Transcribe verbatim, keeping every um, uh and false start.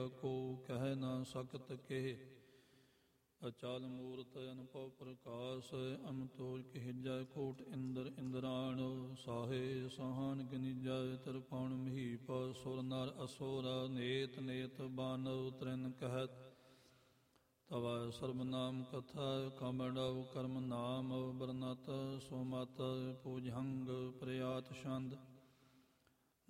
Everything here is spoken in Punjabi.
ਕੋ ਕਹਿ ਨਾ ਸਕਤ ਕੇ। ਅਚਲ ਮੂਰਤ ਅਨੁਭਵ ਪ੍ਰਕਾਸ਼ ਅਮਤੋਲ ਕਹਿਜੈ ਕੋਟ ਇੰਦਰ ਇੰਦਰਾਣ। ਸਾਹੇ ਸਹਾਨ ਗਨੀਜੈ ਤਰਪਾਣ ਮਹੀਪ ਸੁਰ ਨਰ ਅਸੁਰ ਨੇਤ ਨੇਤ ਬਾਨਵ ਤ੍ਰਿਨ ਕਹਿਤ। ਤਵੈ ਸਰਬ ਨਾਮ ਕਥਾ ਕਮੜਵ ਕਰਮ ਨਾਮ ਬਰਨਤ ਸੁਮਤ ਪੂਜਹੰਗ ਪ੍ਰਿਆਤ ਛੰਦ।